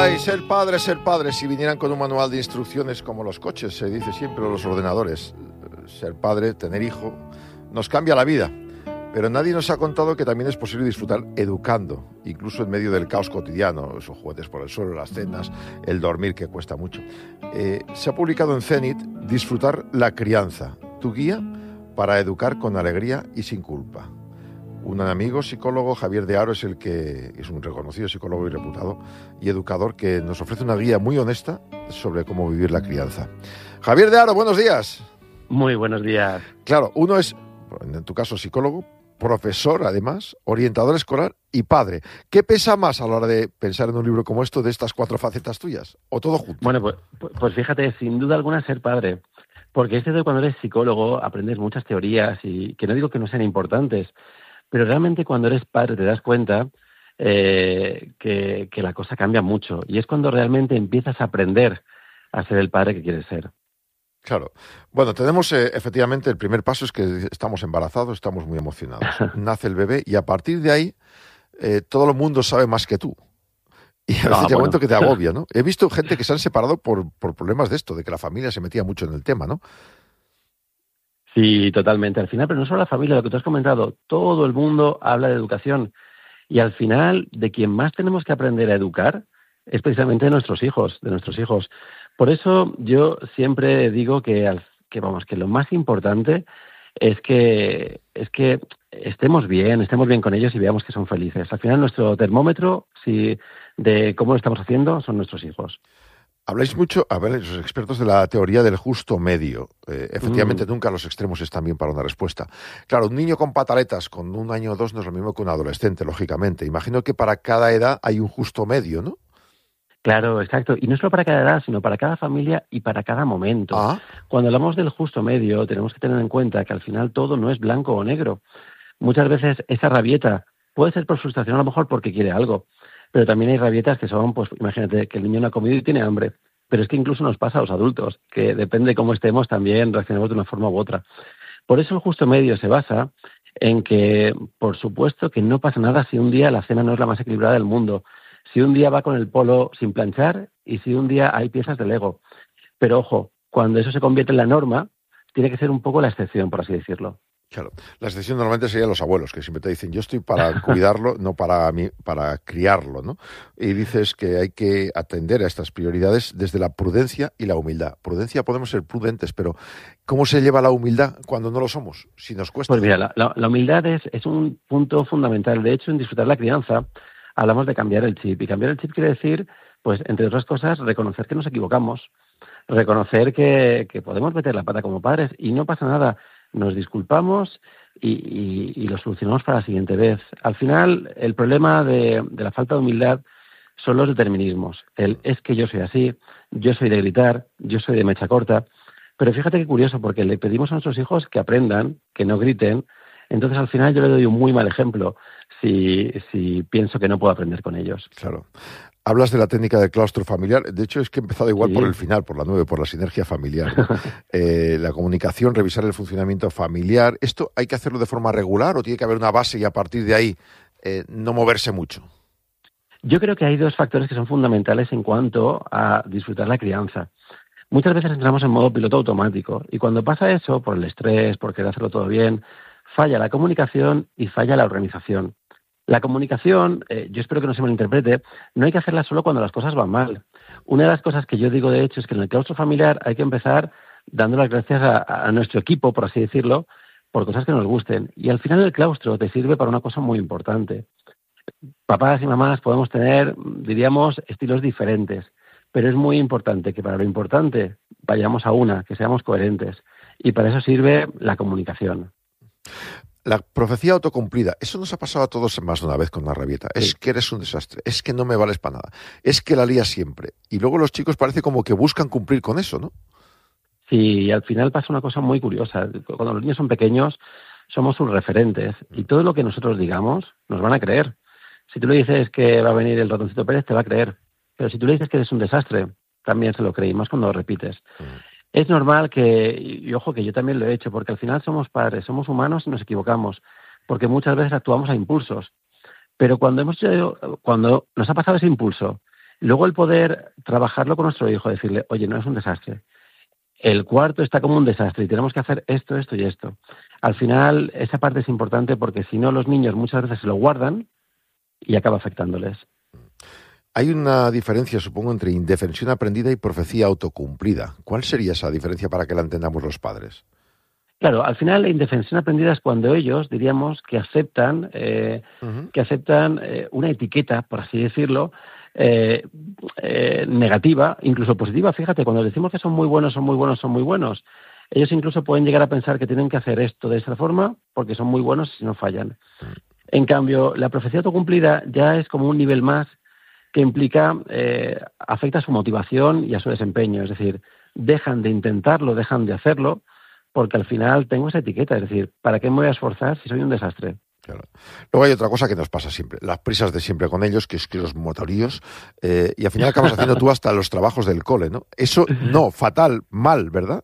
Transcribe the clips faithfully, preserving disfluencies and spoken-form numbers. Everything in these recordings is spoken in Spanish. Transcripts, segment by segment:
Ay, ser padre, ser padre. Si vinieran con un manual de instrucciones como los coches, se dice siempre, o los ordenadores. Ser padre, tener hijo, nos cambia la vida. Pero nadie nos ha contado que también es posible disfrutar educando, incluso en medio del caos cotidiano, esos juguetes por el suelo, las cenas, el dormir que cuesta mucho. Eh, se ha publicado en Zenit Disfrutar la crianza, tu guía para educar con alegría y sin culpa. Un amigo psicólogo, Javier de Haro, es el que es un reconocido psicólogo y reputado y educador que nos ofrece una guía muy honesta sobre cómo vivir la crianza. Javier de Haro, buenos días. Muy buenos días. Claro, uno es, en tu caso, psicólogo, profesor, además, orientador escolar y padre. ¿Qué pesa más a la hora de pensar en un libro como esto de estas cuatro facetas tuyas? ¿O todo junto? Bueno, pues, pues fíjate, sin duda alguna ser padre. Porque este de cuando eres psicólogo aprendes muchas teorías y que no digo que no sean importantes, pero realmente cuando eres padre te das cuenta eh, que, que la cosa cambia mucho. Y es cuando realmente empiezas a aprender a ser el padre que quieres ser. Claro. Bueno, tenemos eh, efectivamente el primer paso es que estamos embarazados, estamos muy emocionados. Nace el bebé y a partir de ahí eh, todo el mundo sabe más que tú. Y a veces Ah, llega un bueno. momento que te agobia, ¿no? He visto gente que se han separado por, por problemas de esto, de que la familia se metía mucho en el tema, ¿no? Sí, totalmente. Al final, pero no solo la familia, lo que tú has comentado, todo el mundo habla de educación. Y al final, de quien más tenemos que aprender a educar es precisamente de nuestros hijos, de nuestros hijos. Por eso yo siempre digo que, al- que vamos, que lo más importante es que es que estemos bien, estemos bien con ellos y veamos que son felices. Al final, nuestro termómetro, si de cómo lo estamos haciendo, son nuestros hijos. Habláis mucho, a ver, los expertos de la teoría del justo medio. Eh, efectivamente, Mm. nunca los extremos están bien para una respuesta. Claro, un niño con pataletas, con un año o dos, no es lo mismo que un adolescente, lógicamente. Imagino que para cada edad hay un justo medio, ¿no? Claro, exacto. Y no solo para cada edad, sino para cada familia y para cada momento. Ah, Cuando hablamos del justo medio, tenemos que tener en cuenta que al final todo no es blanco o negro. Muchas veces esa rabieta puede ser por frustración, a lo mejor porque quiere algo, pero también hay rabietas que son, pues imagínate que el niño no ha comido y tiene hambre. Pero es que incluso nos pasa a los adultos, que depende de cómo estemos, también reaccionamos de una forma u otra. Por eso el justo medio se basa en que, por supuesto, que no pasa nada si un día la cena no es la más equilibrada del mundo, si un día va con el polo sin planchar y si un día hay piezas de Lego. Pero ojo, cuando eso se convierte en la norma, tiene que ser un poco la excepción, por así decirlo. claro. La excepción normalmente serían los abuelos, que siempre te dicen, yo estoy para cuidarlo, no para mí, para criarlo, ¿no? Y dices que hay que atender a estas prioridades desde la prudencia y la humildad. Prudencia, podemos ser prudentes, pero ¿cómo se lleva la humildad cuando no lo somos? Si nos cuesta. Pues mira, la, la- la humildad es, es un punto fundamental. De hecho, en disfrutar la crianza hablamos de cambiar el chip. Y cambiar el chip quiere decir, pues, entre otras cosas, reconocer que nos equivocamos, reconocer que, que podemos meter la pata como padres y no pasa nada. Nos disculpamos y, y- y lo solucionamos para la siguiente vez. Al final, el problema de, de la falta de humildad son los determinismos. El es que yo soy así, yo soy de gritar, yo soy de mecha corta. Pero fíjate qué curioso, porque le pedimos a nuestros hijos que aprendan, que no griten. Entonces, al final, yo le doy un muy mal ejemplo si, si pienso que no puedo aprender con ellos. Claro. Hablas de la técnica del claustro familiar. De hecho, es que he empezado igual Sí. por el final, por la nueve, por la sinergia familiar, ¿no? Eh, la comunicación, revisar el funcionamiento familiar. ¿Esto hay que hacerlo de forma regular o tiene que haber una base y a partir de ahí eh, no moverse mucho? Yo creo que hay dos factores que son fundamentales en cuanto a disfrutar la crianza. Muchas veces entramos en modo piloto automático y cuando pasa eso, por el estrés, por querer hacerlo todo bien, falla la comunicación y falla la organización. La comunicación, eh, yo espero que no se malinterprete, no hay que hacerla solo cuando las cosas van mal. Una de las cosas que yo digo, de hecho, es que en el claustro familiar hay que empezar dando las gracias a, a nuestro equipo, por así decirlo, por cosas que nos gusten. Y al final el claustro te sirve para una cosa muy importante. Papás y mamás podemos tener, diríamos, estilos diferentes, pero es muy importante que para lo importante vayamos a una, que seamos coherentes. Y para eso sirve la comunicación. La profecía autocumplida, eso nos ha pasado a todos más de una vez con la rabieta. Sí. Es que eres un desastre, es que no me vales para nada, es que la lías siempre. Y luego los chicos parece como que buscan cumplir con eso, ¿no? Sí, y al final pasa una cosa muy curiosa. Cuando los niños son pequeños, somos sus referentes y todo lo que nosotros digamos nos van a creer. Si tú le dices que va a venir el ratoncito Pérez, te va a creer. Pero si tú le dices que eres un desastre, también se lo cree, y más cuando lo repites. Mm. Es normal que, y ojo que yo también lo he hecho, porque al final somos padres, somos humanos y nos equivocamos, porque muchas veces actuamos a impulsos. Pero cuando hemos hecho- cuando nos ha pasado ese impulso Luego el poder trabajarlo con nuestro hijo, decirle, oye, no es un desastre. El cuarto está como un desastre y tenemos que hacer esto, esto y esto. Al final, esa parte es importante porque si no, los niños muchas veces se lo guardan y acaba afectándoles. Hay una diferencia, supongo, entre indefensión aprendida y profecía autocumplida. ¿Cuál sería esa diferencia para que la entendamos los padres? Claro, al final la indefensión aprendida es cuando ellos, diríamos, que aceptan, eh, uh-huh. que aceptan eh, una etiqueta, por así decirlo, eh, eh, negativa, incluso positiva. Fíjate, cuando decimos que son muy buenos, son muy buenos, son muy buenos, ellos incluso pueden llegar a pensar que tienen que hacer esto de esa forma porque son muy buenos y no fallan. Uh-huh. En cambio, la profecía autocumplida ya es como un nivel más que implica, eh, afecta a su motivación y a su desempeño. Es decir, dejan de intentarlo, dejan de hacerlo, porque al final tengo esa etiqueta. Es decir, ¿para qué me voy a esforzar si soy un desastre? Claro. Luego hay otra cosa que nos pasa siempre, las prisas de siempre con ellos, que es que los motoríos, eh, y al final acabas haciendo tú hasta los trabajos del cole, ¿no? Eso no, fatal, mal, ¿verdad?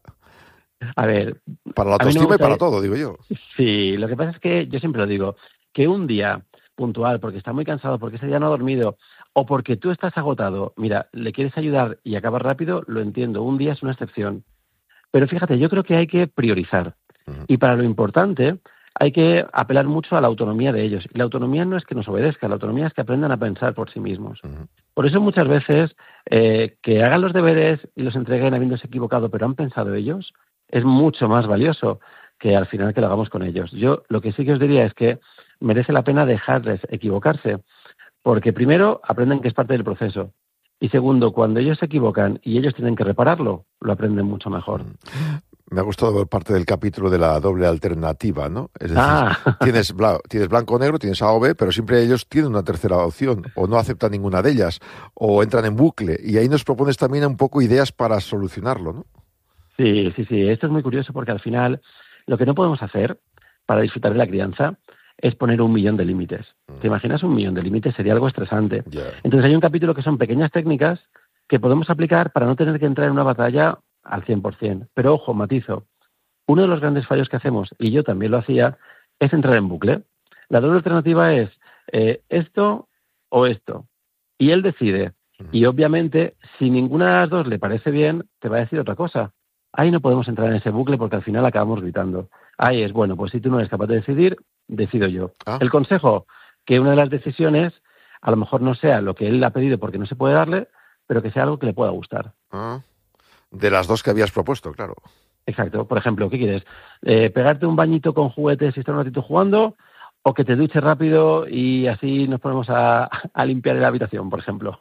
A ver... Para la autoestima no y para todo, digo yo. Sí, lo que pasa es que yo siempre lo digo, que un día puntual, porque está muy cansado, porque ese día no ha dormido, o porque tú estás agotado, mira, le quieres ayudar y acabas rápido, lo entiendo, un día es una excepción. Pero fíjate, yo creo que hay que priorizar. Uh-huh. Y para lo importante hay que apelar mucho a la autonomía de ellos. Y la autonomía no es que nos obedezcan, la autonomía es que aprendan a pensar por sí mismos. Uh-huh. Por eso muchas veces eh, que hagan los deberes y los entreguen habiéndose equivocado, pero han pensado ellos, es mucho más valioso que al final que lo hagamos con ellos. Yo lo que sí que os diría es que merece la pena dejarles equivocarse, porque primero aprenden que es parte del proceso. Y segundo, cuando ellos se equivocan y ellos tienen que repararlo, lo aprenden mucho mejor. Me ha gustado ver parte del capítulo de la doble alternativa, ¿no? Es decir, ah. tienes, bla, tienes blanco o negro, tienes A o B, pero siempre ellos tienen una tercera opción, o no aceptan ninguna de ellas, o entran en bucle. Y ahí nos propones también un poco ideas para solucionarlo, ¿no? Sí, sí, sí. Esto es muy curioso porque al final lo que no podemos hacer para disfrutar de la crianza es poner un millón de límites. Mm. ¿Te imaginas un millón de límites? Sería algo estresante. Yeah. Entonces hay un capítulo que son pequeñas técnicas que podemos aplicar para no tener que entrar en una batalla al cien por ciento. Pero ojo, matizo, uno de los grandes fallos que hacemos, y yo también lo hacía, es entrar en bucle. La doble alternativa es eh, esto o esto. Y él decide. Mm. Y obviamente, si ninguna de las dos le parece bien, te va a decir otra cosa. Ahí no podemos entrar en ese bucle porque al final acabamos gritando. Ahí es, bueno, pues si tú no eres capaz de decidir, decido yo. Ah. El consejo, que una de las decisiones a lo mejor no sea lo que él ha pedido porque no se puede darle, pero que sea algo que le pueda gustar. Ah. De las dos que habías propuesto, claro. Exacto. Por ejemplo, ¿qué quieres? Eh, ¿Pegarte un bañito con juguetes y estar un ratito jugando? ¿O que te duches rápido y así nos ponemos a, a limpiar la habitación, por ejemplo?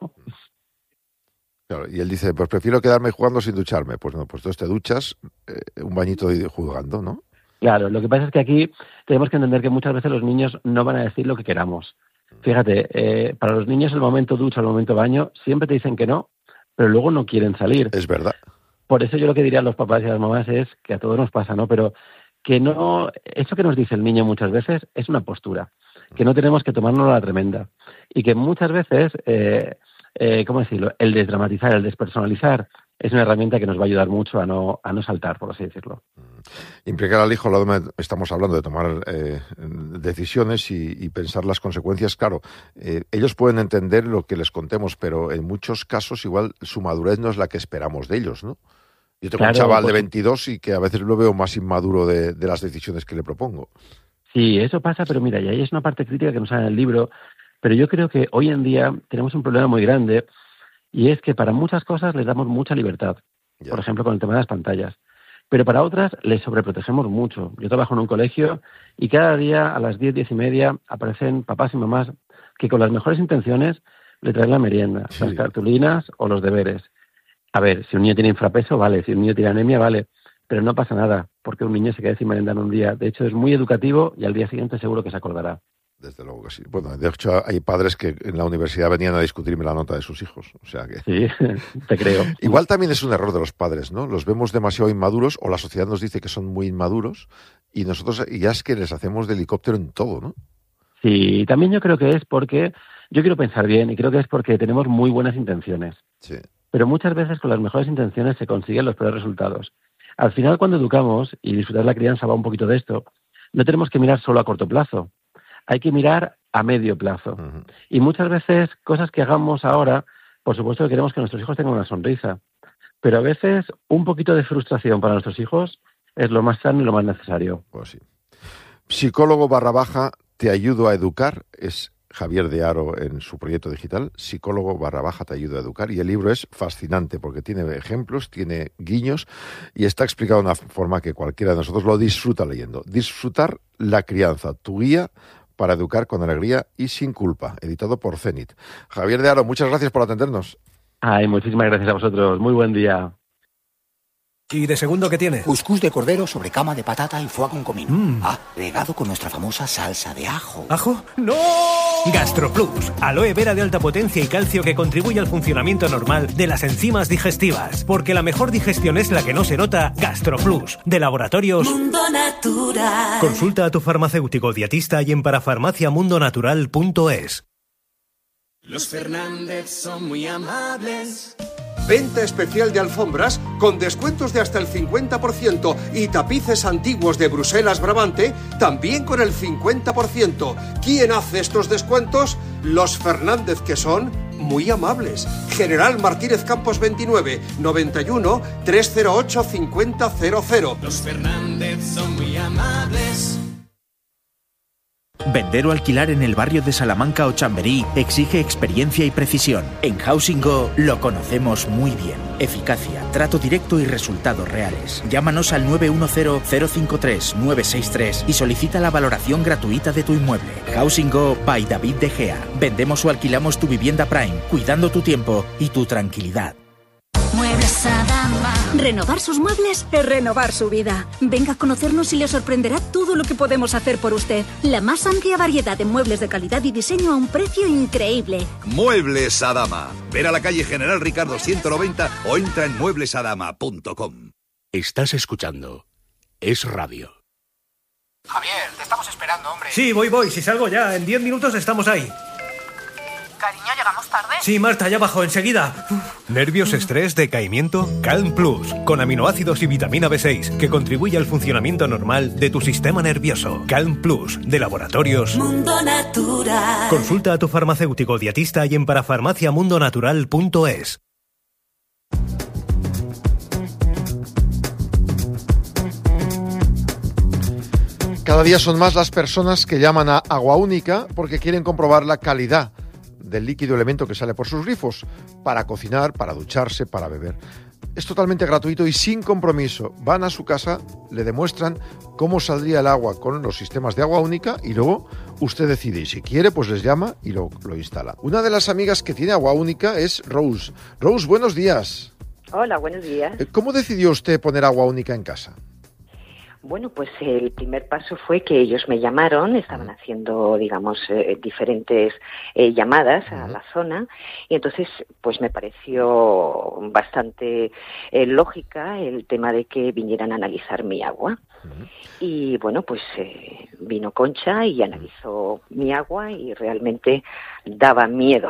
Claro, y él dice, pues prefiero quedarme jugando sin ducharme. Pues no, pues entonces te duchas, eh, un bañito jugando, ¿no? Claro, lo que pasa es que aquí tenemos que entender que muchas veces los niños no van a decir lo que queramos. Fíjate, eh, para los niños el momento ducha, el momento baño, siempre te dicen que no, pero luego no quieren salir. Es verdad. Por eso yo lo que diría a los papás y a las mamás es que a todos nos pasa, ¿no? Pero que no, eso que nos dice el niño muchas veces es una postura, que no tenemos que tomárnoslo a la tremenda. Y que muchas veces, eh, eh, ¿cómo decirlo? El desdramatizar, el despersonalizar, es una herramienta que nos va a ayudar mucho a no, a no saltar, por así decirlo. Implicar al hijo, estamos hablando de tomar eh, decisiones y, y pensar las consecuencias. Claro, eh, ellos pueden entender lo que les contemos, pero en muchos casos igual su madurez no es la que esperamos de ellos, ¿no? Yo tengo claro, un chaval pues, de veintidós y que a veces lo veo más inmaduro de, de las decisiones que le propongo. Sí, eso pasa, pero mira, y ahí es una parte crítica que nos sale en el libro, pero yo creo que hoy en día tenemos un problema muy grande y es que para muchas cosas les damos mucha libertad, ya. Por ejemplo, con el tema de las pantallas. Pero para otras les sobreprotegemos mucho. Yo trabajo en un colegio y cada día a las diez, diez y media aparecen papás y mamás que con las mejores intenciones le traen la merienda, sí. Las cartulinas o los deberes. A ver, si un niño tiene infrapeso, vale. Si un niño tiene anemia, vale. Pero no pasa nada, porque un niño se queda sin merendar un día. De hecho, es muy educativo y al día siguiente seguro que se acordará. Desde luego que sí. Bueno, de hecho, hay padres que en la universidad venían a discutirme la nota de sus hijos. O sea que... Sí, te creo. Igual también es un error de los padres, ¿no? Los vemos demasiado inmaduros o la sociedad nos dice que son muy inmaduros y nosotros ya es que les hacemos de helicóptero en todo, ¿no? Sí, también yo creo que es porque, yo quiero pensar bien y creo que es porque tenemos muy buenas intenciones. Sí. Pero muchas veces con las mejores intenciones se consiguen los peores resultados. Al final, cuando educamos, y disfrutar la crianza va un poquito de esto, no tenemos que mirar solo a corto plazo. Hay que mirar a medio plazo. Uh-huh. Y muchas veces cosas que hagamos ahora por supuesto que queremos que nuestros hijos tengan una sonrisa, pero a veces un poquito de frustración para nuestros hijos es lo más sano y lo más necesario. Pues sí. Psicólogo barra baja, te ayudo a educar, es Javier de Haro en su proyecto digital, psicólogo barra baja, te ayudo a educar, y el libro es fascinante porque tiene ejemplos, tiene guiños y está explicado de una forma que cualquiera de nosotros lo disfruta leyendo. Disfrutar la crianza, tu guía para educar con alegría y sin culpa, editado por Zenit. Javier de Haro, muchas gracias por atendernos. Ay, muchísimas gracias a vosotros. Muy buen día. ¿Y de segundo qué tiene? Cuscús de cordero sobre cama de patata y foie con comino. Mm. Ah, regado con nuestra famosa salsa de ajo. ¿Ajo? ¡No! GastroPlus, aloe vera de alta potencia y calcio que contribuye al funcionamiento normal de las enzimas digestivas. Porque la mejor digestión es la que no se nota. GastroPlus, de Laboratorios Mundo Natural. Consulta a tu farmacéutico dietista y en parafarmaciamundonatural punto es. Los Fernández son muy amables. Venta especial de alfombras con descuentos de hasta el cincuenta por ciento y tapices antiguos de Bruselas Brabante también con el cincuenta por ciento. ¿Quién hace estos descuentos? Los Fernández, que son muy amables. General Martínez Campos veintinueve, noventa y uno, trescientos ocho, cincuenta cero cero. Los Fernández son muy amables. Vender o alquilar en el barrio de Salamanca o Chamberí exige experiencia y precisión. En Housing Go lo conocemos muy bien. Eficacia, trato directo y resultados reales. Llámanos al nueve uno cero, cero cinco tres, nueve seis tres y solicita la valoración gratuita de tu inmueble. Housing Go by David De Gea. Vendemos o alquilamos tu vivienda Prime, cuidando tu tiempo y tu tranquilidad. Muebles Adama. Renovar sus muebles es renovar su vida. Venga a conocernos y le sorprenderá todo lo que podemos hacer por usted. La más amplia variedad de muebles de calidad y diseño a un precio increíble. Muebles Adama. Ver a la calle General Ricardo ciento noventa o entra en muebles adama punto com. Estás escuchando Es Radio. Javier, te estamos esperando, hombre. Sí, voy, voy. Si salgo ya, en diez minutos estamos ahí. Cariño, ¿llegamos tarde? Sí, Marta, ya bajo, enseguida. ¿Nervios, estrés, decaimiento? Calm Plus, con aminoácidos y vitamina B seis, que contribuye al funcionamiento normal de tu sistema nervioso. Calm Plus, de Laboratorios Mundo Natural. Consulta a tu farmacéutico dietista y en parafarmaciamundonatural punto es. Cada día son más las personas que llaman a Agua Única porque quieren comprobar la calidad del líquido elemento que sale por sus grifos, para cocinar, para ducharse, para beber. Es totalmente gratuito y sin compromiso. Van a su casa, le demuestran cómo saldría el agua con los sistemas de Agua Única y luego usted decide. Y si quiere, pues les llama y lo, lo instala. Una de las amigas que tiene Agua Única es Rose. Rose, buenos días. Hola, buenos días. ¿Cómo decidió usted poner Agua Única en casa? Bueno, pues el primer paso fue que ellos me llamaron, estaban haciendo, digamos, eh, diferentes eh, llamadas a la zona, y entonces pues me pareció bastante eh, lógica el tema de que vinieran a analizar mi agua. Uh-huh. Y bueno, pues eh, vino Concha y analizó mi agua y realmente daba miedo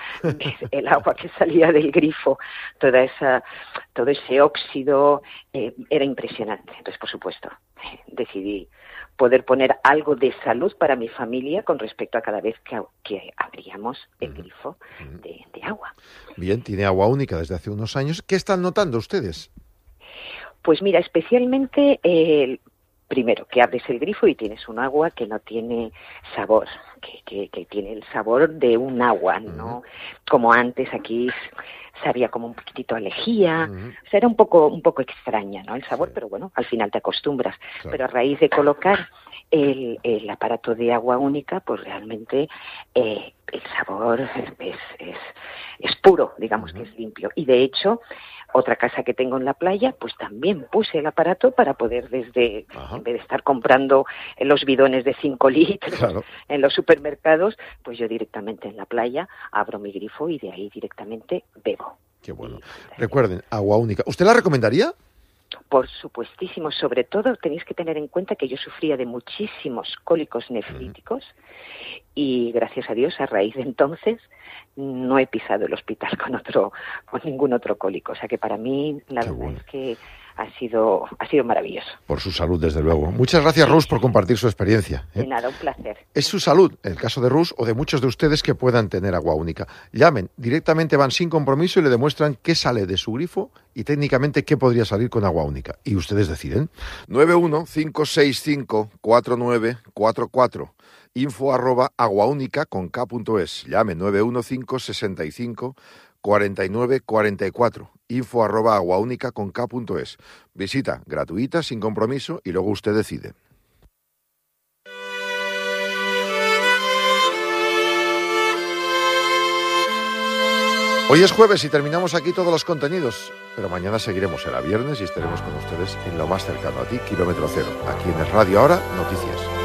el agua que salía del grifo, toda esa, todo ese óxido, eh, era impresionante. Entonces, por supuesto, decidí poder poner algo de salud para mi familia con respecto a cada vez que, que abríamos el grifo de, de agua. Bien, tiene Agua Única desde hace unos años. ¿Qué están notando ustedes? Pues mira, especialmente el primero, que abres el grifo y tienes un agua que no tiene sabor, que, que, que tiene el sabor de un agua, ¿no? Como antes aquí sabía como un poquitito a lejía, uh-huh. O sea, era un poco, un poco extraña, ¿no? El sabor, sí. Pero bueno, al final te acostumbras. Claro. Pero a raíz de colocar el, el aparato de Agua Única, pues realmente eh, el sabor es, es, es puro, digamos, uh-huh. Que es limpio. Y de hecho, otra casa que tengo en la playa, pues también puse el aparato para poder desde, Ajá. en vez de estar comprando los bidones de cinco litros claro. en los supermercados, pues yo directamente en la playa abro mi grifo y de ahí directamente bebo. Qué bueno. Y, recuerden, Agua Única. ¿Usted la recomendaría? Por supuestísimo. Sobre todo tenéis que tener en cuenta que yo sufría de muchísimos cólicos nefríticos uh-huh. y gracias a Dios a raíz de entonces no he pisado el hospital con otro, con ningún otro cólico. O sea que para mí la Qué verdad bueno. es que ha sido, ha sido maravilloso. Por su salud, desde luego. Muchas gracias, Rus, por compartir su experiencia. ¿eh? De nada, un placer. Es su salud, el caso de Rus o de muchos de ustedes que puedan tener agua única. Llamen, directamente van sin compromiso y le demuestran qué sale de su grifo y técnicamente qué podría salir con agua única. Y ustedes deciden. nueve uno cinco seis cinco cuatro nueve cuatro cuatro. Info arroba aguaúnica con K punto es. Llame nueve uno cinco sesenta y cinco cuarenta y nueve cuarenta y cuatro. Info arroba aguaúnica con K punto es. Visita gratuita, sin compromiso, y luego usted decide. Hoy es jueves y terminamos aquí todos los contenidos, pero mañana seguiremos, será viernes y estaremos con ustedes en lo más cercano a ti, Kilómetro Cero. Aquí en el Radio Ahora, noticias.